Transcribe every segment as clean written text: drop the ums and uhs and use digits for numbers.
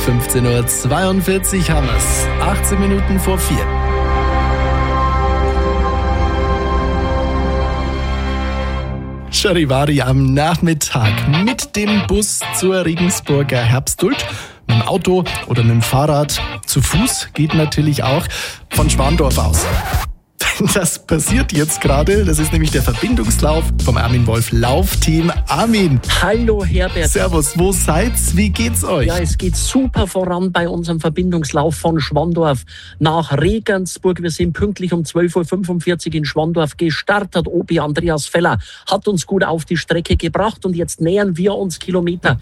15.42 Uhr haben wir's. 18 Minuten vor 4. Charivari am Nachmittag mit dem Bus zur Regensburger Herbstduld. Mit dem Auto oder mit dem Fahrrad. Zu Fuß geht natürlich auch von Schwandorf aus. Das passiert jetzt gerade. Das ist nämlich der Verbindungslauf vom Armin Wolf Laufteam. Armin. Hallo Herbert. Servus, wo seid's? Wie geht's euch? Ja, es geht super voran bei unserem Verbindungslauf von Schwandorf nach Regensburg. Wir sind pünktlich um 12.45 Uhr in Schwandorf gestartet. Obi Andreas Feller hat uns gut auf die Strecke gebracht und jetzt nähern wir uns Kilometer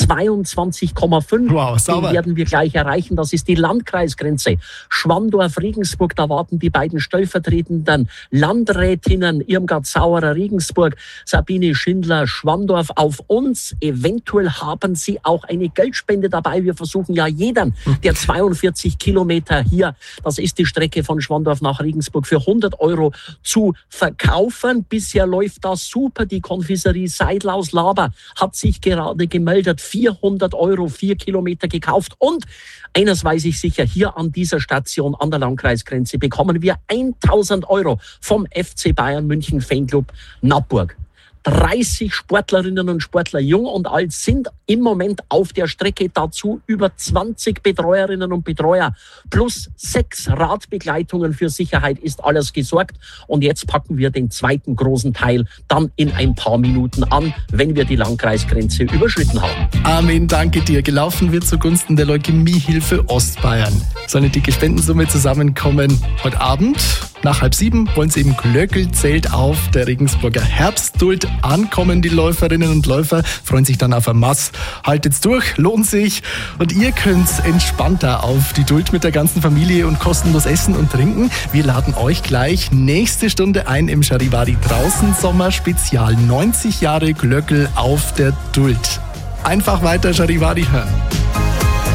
22,5. Wow, sauber. Den werden wir gleich erreichen. Das ist die Landkreisgrenze. Schwandorf-Regensburg, da warten die beiden stellvertretenden Landrätinnen Irmgard Sauerer, Regensburg, Sabine Schindler, Schwandorf auf uns. Eventuell haben sie auch eine Geldspende dabei. Wir versuchen ja jeden der 42 Kilometer hier, das ist die Strecke von Schwandorf nach Regensburg, für 100 Euro zu verkaufen. Bisher läuft das super. Die Konfiserie Seidl aus Laber hat sich gerade gemeldet. 400 Euro, 4 Kilometer gekauft. Und eines weiß ich sicher, hier an dieser Station an der Landkreisgrenze bekommen wir 1000 Euro vom FC Bayern München Fanclub Nappburg. 30 Sportlerinnen und Sportler, jung und alt, sind im Moment auf der Strecke. Dazu über 20 Betreuerinnen und Betreuer plus 6 Radbegleitungen. Für Sicherheit ist alles gesorgt. Und jetzt packen wir den zweiten großen Teil dann in ein paar Minuten an, wenn wir die Landkreisgrenze überschritten haben. Armin, danke dir. Gelaufen wird zugunsten der Leukämiehilfe Ostbayern. Soll eine dicke Spendensumme zusammenkommen. Heute Abend nach 6:30 wollen sie im Glöckelzelt auf der Regensburger Herbstduld ankommen. Die Läuferinnen und Läufer freuen sich dann auf ein Mass. Haltet's durch, lohnt sich. Und ihr könnt entspannter auf die Duld mit der ganzen Familie und kostenlos essen und trinken. Wir laden euch gleich nächste Stunde ein im Charivari draußen Sommer-Spezial. 90 Jahre Glöckel auf der Duld. Einfach weiter Charivari hören.